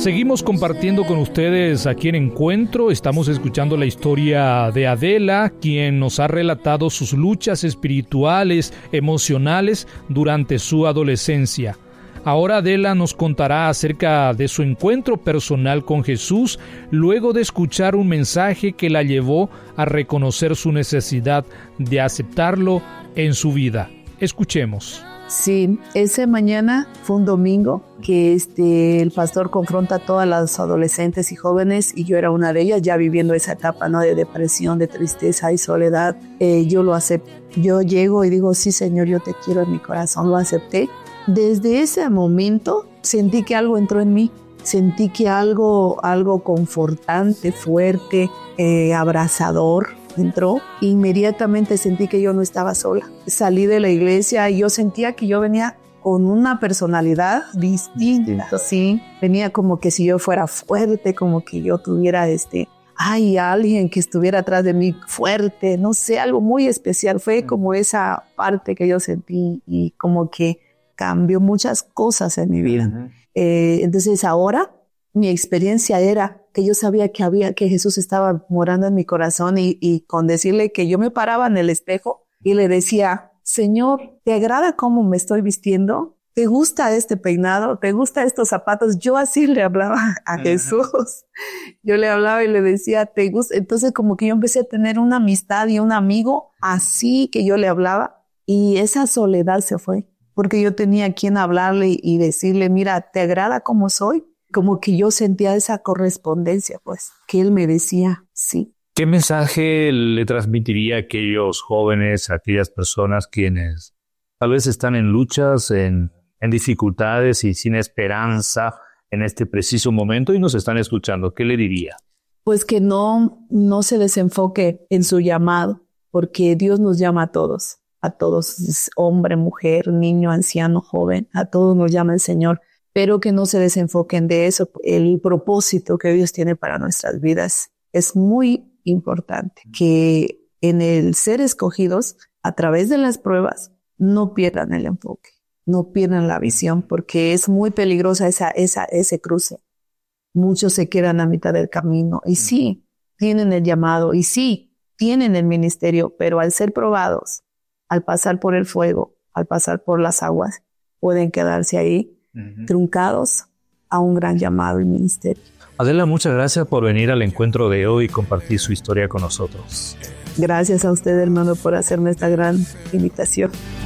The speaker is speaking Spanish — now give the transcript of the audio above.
Seguimos compartiendo con ustedes aquí en Encuentro. Estamos escuchando la historia de Adela, quien nos ha relatado sus luchas espirituales, emocionales durante su adolescencia. Ahora Adela nos contará acerca de su encuentro personal con Jesús, luego de escuchar un mensaje que la llevó a reconocer su necesidad de aceptarlo en su vida. Escuchemos. Sí, esa mañana fue un domingo que el pastor confronta a todas las adolescentes y jóvenes, y yo era una de ellas, ya viviendo esa etapa, ¿no?, de depresión, de tristeza y soledad. Yo lo acepto. Yo llego y digo, sí, Señor, yo te quiero en mi corazón. Lo acepté. Desde ese momento sentí que algo entró en mí. Sentí que algo confortante, fuerte, abrazador entró. Inmediatamente sentí que yo no estaba sola. Salí de la iglesia y yo sentía que yo venía con una personalidad distinta. Sí, venía como que si yo fuera fuerte, como que yo tuviera alguien que estuviera atrás de mí fuerte, no sé, algo muy especial. Fue como esa parte que yo sentí y como que cambió muchas cosas en mi vida. Entonces ahora mi experiencia era que yo sabía que Jesús estaba morando en mi corazón, y con decirle que yo me paraba en el espejo y le decía, Señor, ¿te agrada cómo me estoy vistiendo? ¿Te gusta este peinado? ¿Te gustan estos zapatos? Yo así le hablaba a Jesús. Yo le hablaba y le decía, ¿te gusta? Entonces como que yo empecé a tener una amistad y un amigo así que yo le hablaba, y esa soledad se fue, porque yo tenía a quien hablarle y decirle, mira, ¿te agrada cómo soy? Como que yo sentía esa correspondencia, pues, que él me decía, sí. ¿Qué mensaje le transmitiría a aquellos jóvenes, a aquellas personas quienes tal vez están en luchas, en dificultades y sin esperanza en este preciso momento y nos están escuchando? ¿Qué le diría? Pues que no se desenfoque en su llamado, porque Dios nos llama a todos, hombre, mujer, niño, anciano, joven, a todos nos llama el Señor. Pero que no se desenfoquen de eso. El propósito que Dios tiene para nuestras vidas es muy importante. Que en el ser escogidos a través de las pruebas no pierdan el enfoque, no pierdan la visión, porque es muy peligrosa ese cruce. Muchos se quedan a mitad del camino y sí, tienen el llamado y sí, tienen el ministerio, pero al ser probados, al pasar por el fuego, al pasar por las aguas, pueden quedarse ahí truncados a un gran llamado y ministerio. Adela, muchas gracias por venir al encuentro de hoy y compartir su historia con nosotros. Gracias a usted, hermano, por hacerme esta gran invitación.